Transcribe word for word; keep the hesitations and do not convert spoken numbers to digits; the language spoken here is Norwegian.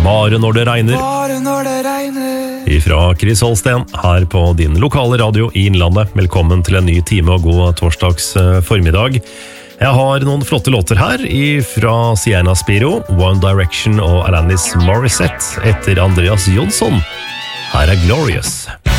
Bare når det regner. Bare når det regner. Ifra Chris Holsten, her på din lokale radio i Innlandet. Velkommen til en ny time og god torsdags formiddag. Jeg har noen flotte låter her fra Sienna Spiro, One Direction og Alanis Morissette etter Andreas Jonsson. Her er Glorious.